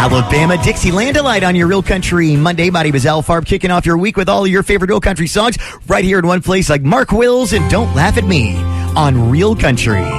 Alabama, Dixieland Delight on your Real Country Monday. My name is Al Farb, kicking off your week with all of your favorite Real Country songs right here in one place, like Mark Wills and Don't Laugh at Me on Real Country.